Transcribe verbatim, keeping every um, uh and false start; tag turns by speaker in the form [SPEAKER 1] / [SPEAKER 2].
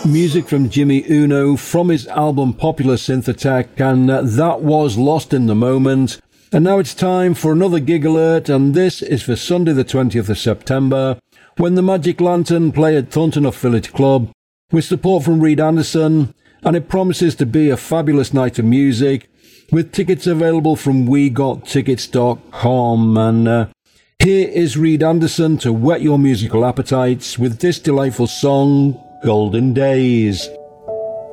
[SPEAKER 1] Music from Jimmy Uno from his album Popular Synthetech, and uh, that was Lost in the Moment. And now it's time for another gig alert, and this is for Sunday the twentieth of September, when the Magic Lantern play at Thornton of Village Club, with support from Reed Anderson, and it promises to be a fabulous night of music, with tickets available from we got tickets dot com. And uh, here is Reed Anderson to whet your musical appetites with this delightful song, Golden Days.